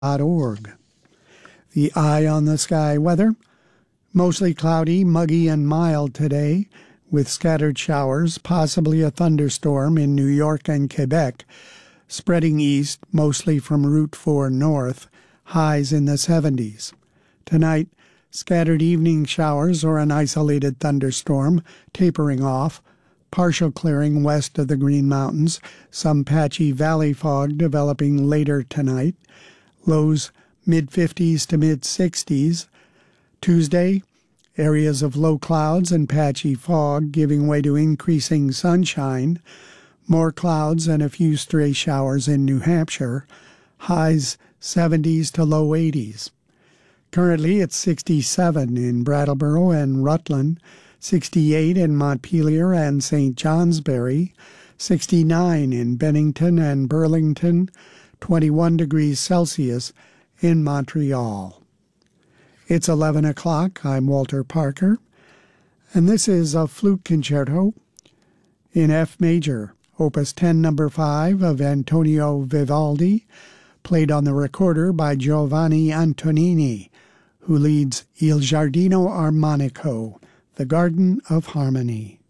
The Eye on the Sky weather: mostly cloudy, muggy, and mild today, with scattered showers, possibly a thunderstorm in New York and Quebec, spreading east, mostly from Route 4 north, highs in the 70s. Tonight, scattered evening showers or an isolated thunderstorm, tapering off, partial clearing west of the Green Mountains, some patchy valley fog developing later tonight, lows mid-50s to mid-60s. Tuesday, areas of low clouds and patchy fog giving way to increasing sunshine, more clouds and a few stray showers in New Hampshire, highs 70s to low 80s. Currently it's 67 in Brattleboro and Rutland, 68 in Montpelier and St. Johnsbury, 69 in Bennington and Burlington, 21 degrees Celsius in Montreal. It's 11 o'clock. I'm Walter Parker, and this is a flute concerto in F major, Opus 10, No. 5 of Antonio Vivaldi, played on the recorder by Giovanni Antonini, who leads Il Giardino Armonico, the Garden of Harmony.